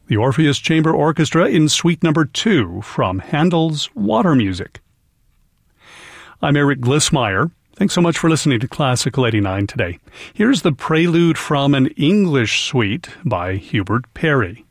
the Orpheus Chamber Orchestra in Suite No. 2 from Handel's Water Music. I'm Eric Glissmeyer. Thanks so much for listening to Classical 89 today. Here's the prelude from an English suite by Hubert Parry.